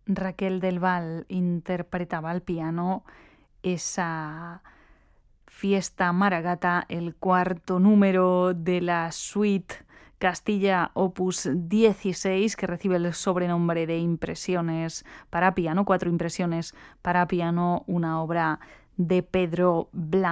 Raquel del Val interpretaba al piano esa Fiesta Maragata, el cuarto número de la suite Castilla Opus 16, que recibe el sobrenombre de Impresiones para piano, 4 impresiones para piano, una obra de Pedro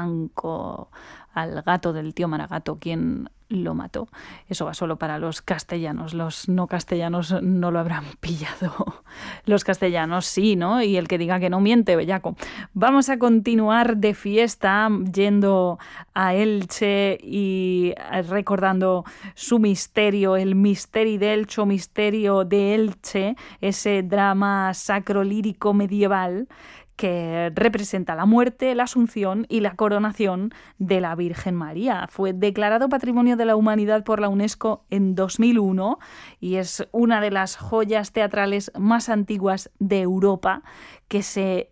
Blanco. Al gato del tío Maragato, quien lo mató. Eso va solo para los castellanos. Los no castellanos no lo habrán pillado. Los castellanos sí, ¿no? Y el que diga que no miente, bellaco. Vamos a continuar de fiesta yendo a Elche y recordando su misterio, el Misteri d'Elche, Misterio de Elche, ese drama sacro-lírico medieval que representa la muerte, la asunción y la coronación de la Virgen María. Fue declarado Patrimonio de la Humanidad por la UNESCO en 2001 y es una de las joyas teatrales más antiguas de Europa, que se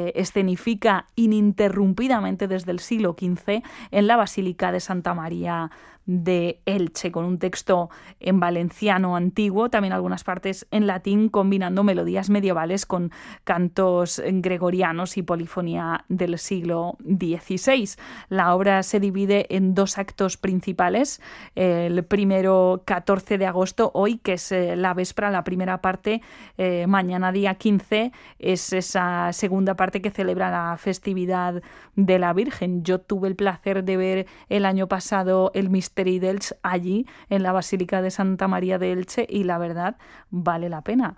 escenifica ininterrumpidamente desde el siglo XV en la Basílica de Santa María de Elche, con un texto en valenciano antiguo, también algunas partes en latín, combinando melodías medievales con cantos gregorianos y polifonía del siglo XVI. La obra se divide en 2 actos principales. El primero, 14 de agosto, hoy, que es la véspera, la primera parte, mañana día 15, es esa segunda parte que celebra la festividad de la Virgen. Yo tuve el placer de ver el año pasado el Misteri d'Elche allí en la Basílica de Santa María de Elche y la verdad vale la pena,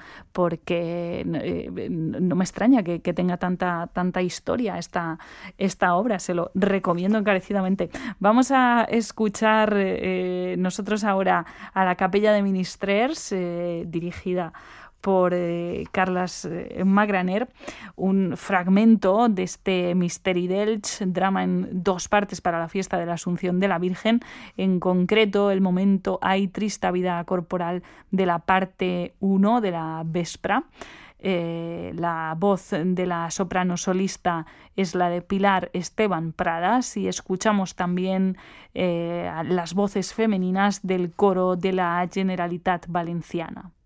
porque no me extraña que tenga tanta historia esta obra. Se lo recomiendo encarecidamente. Vamos a escuchar nosotros ahora a la Capella de Ministrers, dirigida por Carles Magraner, un fragmento de este Misteri d'Elche, drama en 2 partes para la fiesta de la Asunción de la Virgen, en concreto el momento Ai trista vida corporal de la parte 1 de la véspera. La voz de la soprano solista es la de Pilar Esteban Pradas y escuchamos también las voces femeninas del coro de la Generalitat Valenciana.